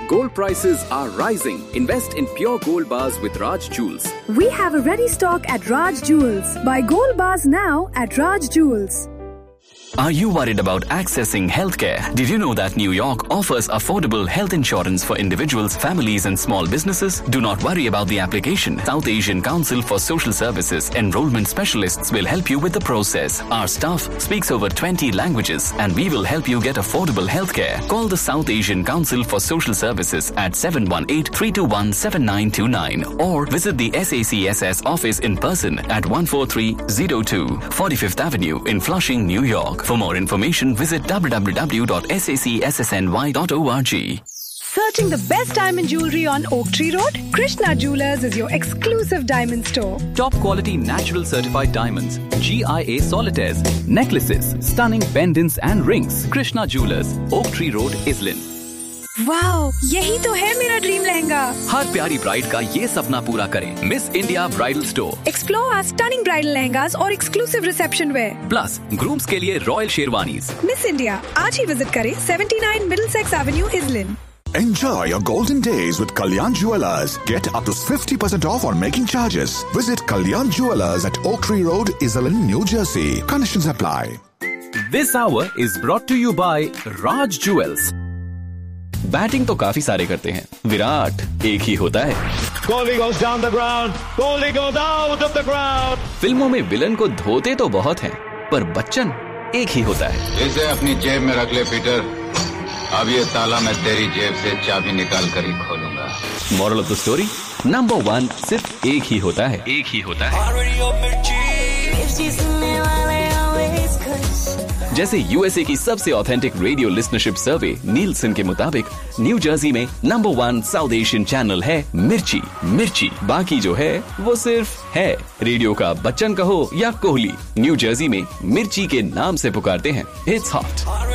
Gold prices are rising. Invest in pure gold bars with Raj Jewels. We have a ready stock at Raj Jewels. Buy gold bars now at Raj Jewels. Are you worried about accessing healthcare? Did you know that New York offers affordable health insurance for individuals, families and small businesses? Do not worry about the application. South Asian Council for Social Services enrollment specialists will help you with the process. Our staff speaks over 20 languages and we will help you get affordable healthcare. Call the South Asian Council for Social Services at 718-321-7929 or visit the SACSS office in person at 14302 45th Avenue in Flushing, New York. For more information, visit www.sacssny.org. Searching the best diamond jewelry on Oak Tree Road? Krishna Jewelers is your exclusive diamond store. Top quality natural certified diamonds, GIA solitaires, necklaces, stunning pendants and rings. Krishna Jewelers, Oak Tree Road, Islin. Wow, यही तो है मेरा dream lehenga. हर प्यारी bride का ये सपना पूरा करें। Miss India bridal store. Explore our stunning bridal lehengas और exclusive reception wear. Plus grooms के लिए रॉयल शेरवानीज। Miss India, आज ही विजिट करें 79 Middlesex Avenue, Islin. Enjoy your golden days with Kalyan Jewelers. Get up to 50% off on making charges. Visit Kalyan Jewelers at Oak Tree Road, Islin, New Jersey. Conditions apply. This hour is brought to you by Raj Jewels. Batting तो काफी सारे करते हैं, विराट एक ही होता है। Kohli goes down the ground. Kohli goes out of the ground. फिल्मों में विलन को धोते तो बहुत हैं, पर बच्चन एक ही होता है। इसे अपनी जेब में रख ले पीटर। अब ये ताला मैं तेरी जेब से चाबी निकाल कर ही खोलूंगा। Moral of the story, number 1 सिर्फ एक ही होता है। एक ही होता है। जैसे यूएसए की सबसे ऑथेंटिक रेडियो लिसनरशिप सर्वे नीलसन के मुताबिक न्यू जर्सी में नंबर 1 साउथ एशियन चैनल है मिर्ची। मिर्ची बाकी जो है वो सिर्फ है। रेडियो का बच्चन कहो या कोहली, न्यू जर्सी में मिर्ची के नाम से पुकारते हैं। It's hot.